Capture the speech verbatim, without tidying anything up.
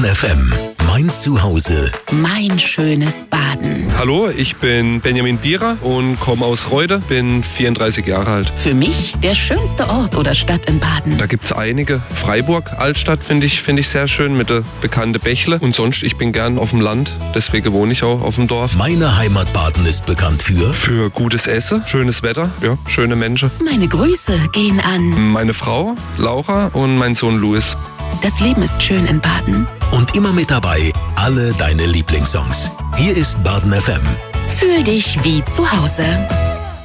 F M. Mein Zuhause. Mein schönes Baden. Hallo, ich bin Benjamin Bierer und komme aus Reude, bin vierunddreißig Jahre alt. Für mich der schönste Ort oder Stadt in Baden. Da gibt's einige. Freiburg, Altstadt finde ich, finde ich sehr schön mit der bekannten Bächle. Und sonst, ich bin gern auf dem Land, deswegen wohne ich auch auf dem Dorf. Meine Heimat Baden ist bekannt für... Für gutes Essen, schönes Wetter, ja, schöne Menschen. Meine Grüße gehen an Meine Frau, Laura, und mein Sohn Louis. Das Leben ist schön in Baden. Und immer mit dabei alle deine Lieblingssongs. Hier ist Baden F M. Fühl dich wie zu Hause.